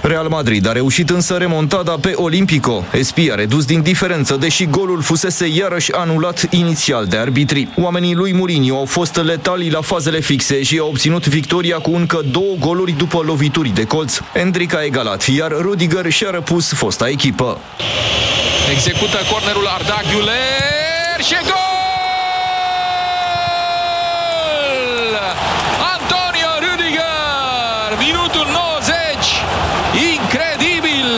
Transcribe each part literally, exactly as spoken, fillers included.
Real Madrid a reușit însă remontada pe Olympico. Espii a redus din diferență, deși golul fusese iarăși anulat inițial de arbitri. Oamenii lui Mourinho au fost letali la fazele fixe și au obținut victoria cu încă două goluri după lovituri de colț. Endrick a egalat, iar Rudiger și-a răpus fosta echipă. Execută cornerul Arda Güler și gol! Antonio Rudiger, minutul nouăzeci, incredibil!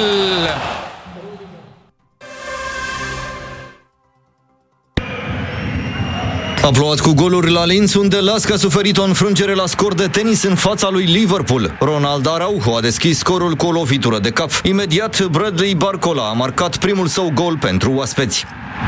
A plouat cu goluri la Linz, unde Lask a suferit o înfrângere la scor de tenis în fața lui Liverpool. Ronald Araujo a deschis scorul cu o lovitură de cap. Imediat, Bradley Barcola a marcat primul său gol pentru oaspeți.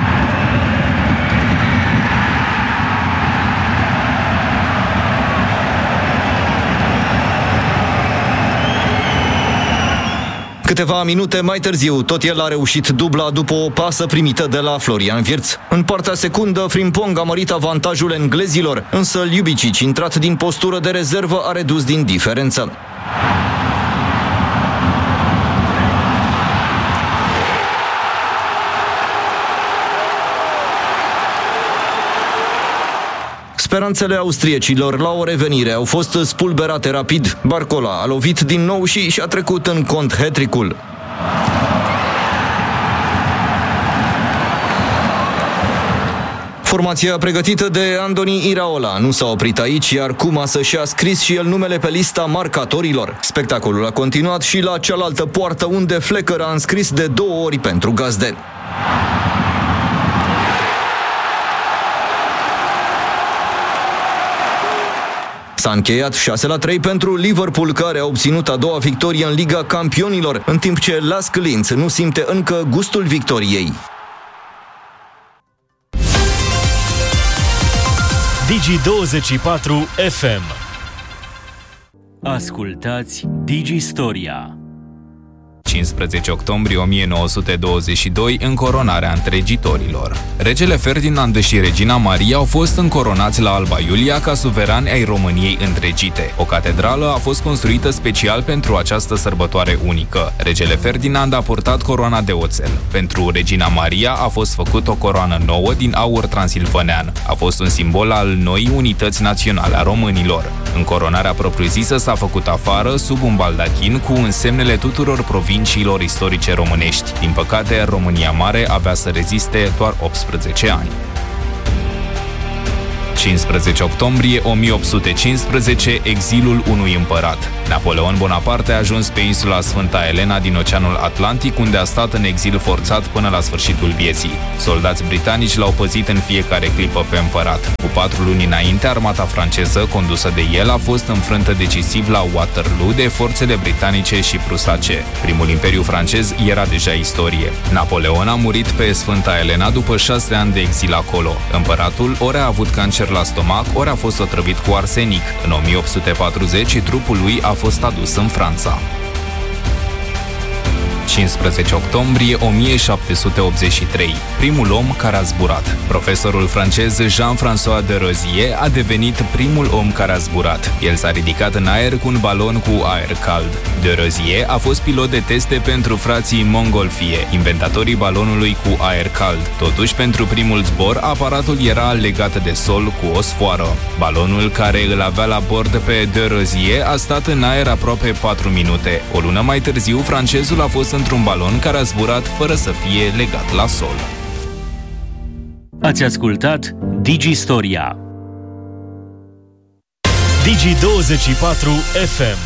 Câteva minute mai târziu, tot el a reușit dubla după o pasă primită de la Florian Wirtz. În partea secundă, Frimpong a mărit avantajul englezilor, însă Ljubicic, intrat din postură de rezervă, a redus din diferență. Speranțele austriecilor la o revenire au fost spulberate rapid. Barcola a lovit din nou și și-a trecut în cont hat-trick-ul. Formația pregătită de Andoni Iraola nu s-a oprit aici, iar Koeman și-a scris și el numele pe lista marcatorilor. Spectacolul a continuat și la cealaltă poartă, unde Flecker a înscris de două ori pentru gazde. S-a încheiat șase la trei pentru Liverpool, care a obținut a doua victorie în Liga Campionilor, în timp ce Lask Linz nu simte încă gustul victoriei. Digi douăzeci și patru F M. Ascultați Digi Storia. cincisprezece octombrie o mie nouă sute douăzeci și doi, încoronarea întregitorilor. Regele Ferdinand și regina Maria au fost încoronați la Alba Iulia ca suverani ai României întregite. O catedrală a fost construită special pentru această sărbătoare unică. Regele Ferdinand a purtat coroana de oțel. Pentru regina Maria a fost făcut o coroană nouă din aur transilvanean. A fost un simbol al noii unități naționale a românilor. Încoronarea propriu-zisă s-a făcut afară, sub un baldachin, cu însemnele tuturor provinciilor istorice românești. Din păcate, România Mare avea să reziste doar optsprezece ani. cincisprezece octombrie o mie opt sute cincisprezece, exilul unui împărat. Napoleon Bonaparte a ajuns pe insula Sfânta Elena din Oceanul Atlantic, unde a stat în exil forțat până la sfârșitul vieții. Soldați britanici l-au păzit în fiecare clipă pe împărat. Cu patru luni înainte, armata franceză, condusă de el, a fost înfrântă decisiv la Waterloo de forțele britanice și prusace. Primul imperiu francez era deja istorie. Napoleon a murit pe Sfânta Elena după șase ani de exil acolo. Împăratul ori a avut cancer la stomac, ori a fost otrăvit cu arsenic. În o mie opt sute patruzeci, trupul lui a fost adus în Franța. cincisprezece octombrie o mie șapte sute optzeci și trei. Primul om care a zburat. Profesorul francez Jean-François de Rosier a devenit primul om care a zburat. El s-a ridicat în aer cu un balon cu aer cald. De Rosier a fost pilot de teste pentru frații Montgolfier, inventatorii balonului cu aer cald. Totuși, pentru primul zbor, aparatul era legat de sol cu o sfoară. Balonul care îl avea la bord pe de Rosier a stat în aer aproape patru minute. O lună mai târziu, francezul a fost într-un balon care a zburat fără să fie legat la sol. Ați ascultat Digi Storia. Digi douăzeci și patru F M.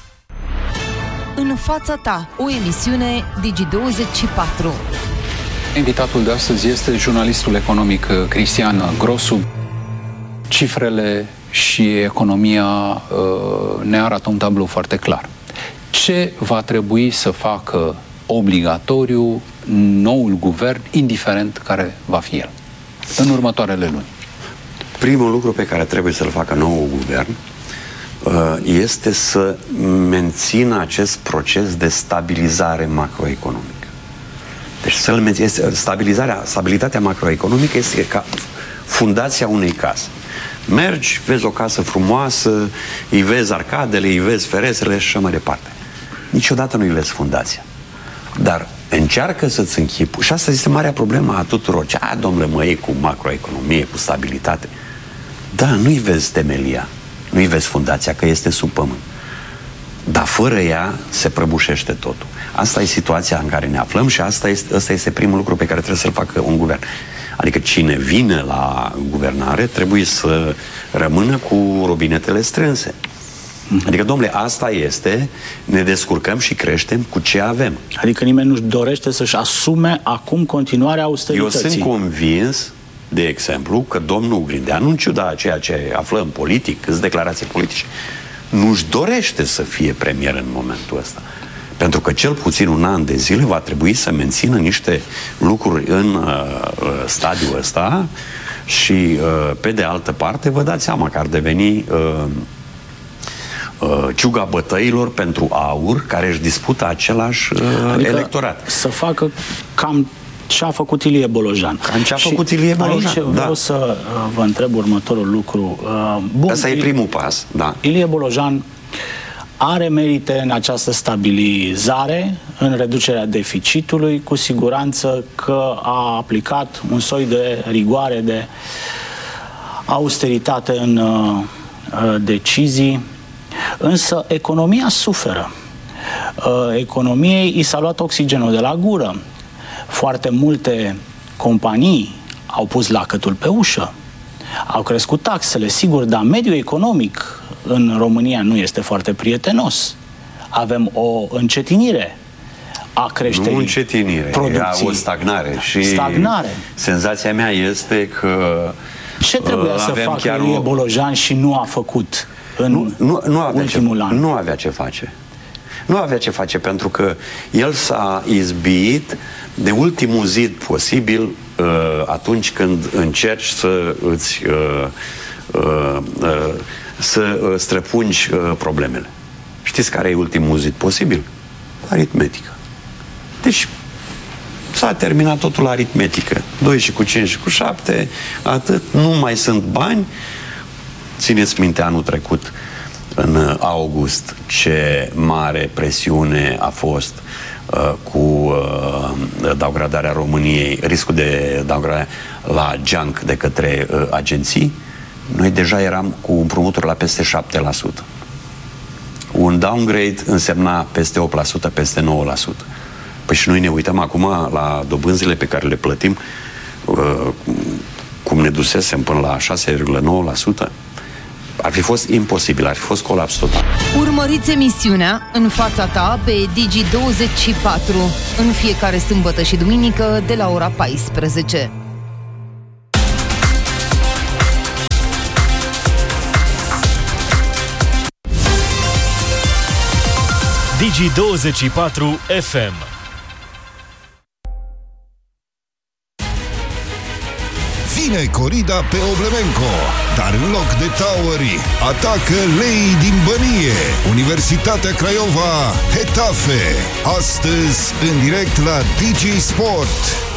În fața ta, o emisiune Digi douăzeci și patru. Invitatul de astăzi este jurnalistul economic Cristian Grosu. Cifrele și economia uh, ne arată un tablou foarte clar. Ce va trebui să facă obligatoriu noul guvern, indiferent care va fi el, în următoarele luni? Primul lucru pe care trebuie să-l facă noul guvern este să mențină acest proces de stabilizare macroeconomică. Deci să-l menține, stabilizarea, stabilitatea macroeconomică este ca fundația unei case. Mergi, vezi o casă frumoasă, îi vezi arcadele, îi vezi ferestrele și așa mai departe. niciodată nu-i vezi fundația. Dar încearcă să-ți închipu. Și asta este marea problemă a tuturor. Ce, a, domnule, mă, e cu macroeconomie, cu stabilitate. Da, nu-i vezi temelia, nu-i vezi fundația, că este sub pământ. Dar fără ea se prăbușește totul. Asta e situația în care ne aflăm și asta este, asta este primul lucru pe care trebuie să-l facă un guvern. Adică cine vine la guvernare trebuie să rămână cu robinetele strânse. Adică, domnule, asta este, ne descurcăm și creștem cu ce avem. Adică nimeni nu-și dorește să-și asume acum continuarea austerității. Eu sunt convins, de exemplu, că domnul Grindeanu, în ciuda a ceea ce aflăm politic, câți declarații politice, nu-și dorește să fie premier în momentul ăsta. Pentru că cel puțin un an de zile va trebui să mențină niște lucruri în uh, stadiul ăsta și, uh, pe de altă parte, vă dați seama că ar deveni uh, uh, ciuga bătăilor pentru aur, care își dispută același uh, adică electorat. Să facă cam ce a făcut Ilie Bolojan. Cam ce a făcut Ilie Bolojan, aici vreau da. să uh, vă întreb următorul lucru. Uh, bun, Asta e primul pas, da. Ilie Bolojan are merite în această stabilizare, în reducerea deficitului, cu siguranță că a aplicat un soi de rigoare, de austeritate în uh, decizii, însă economia suferă. Uh, economiei i s-a luat oxigenul de la gură. Foarte multe companii au pus lacătul pe ușă, au crescut taxele, sigur, dar mediul economic în România nu este foarte prietenos. Avem o încetinire a creșterii. Nu încetinire, producției. o stagnare. Și stagnare. Senzația mea este că ce trebuia să facă Ilie Bolojan și nu a făcut în nu, nu, nu avea ultimul ce, an? Nu avea ce face. Nu avea ce face, pentru că el s-a izbit de ultimul zid posibil uh, atunci când încerci să îți uh, uh, uh, să uh, străpungi uh, problemele. Știți care e ultimul zid posibil? Aritmetică. Deci s-a terminat totul la aritmetică. doi și cu cinci și cu șapte, atât, nu mai sunt bani. Țineți minte anul trecut, în august, ce mare presiune a fost uh, cu uh, downgradarea României, riscul de downgradare la junk de către uh, agenții. Noi deja eram cu împrumuturi la peste șapte la sută. Un downgrade însemna peste opt la sută, peste nouă la sută. Păi și noi ne uităm acum la dobânzile pe care le plătim, uh, cum ne dusesem până la șase virgulă nouă la sută. Ar fi fost imposibil, ar fi fost colaps total. Urmăriți emisiunea În fața ta pe Digi douăzeci și patru în fiecare sâmbătă și duminică de la ora paisprezece. Digi douăzeci și patru F M. Vine corida pe Oblemenco, dar în loc de Toweri, atacă leii din Bănie. Universitatea Craiova, Hetafe. Astăzi, în direct la Digi Sport.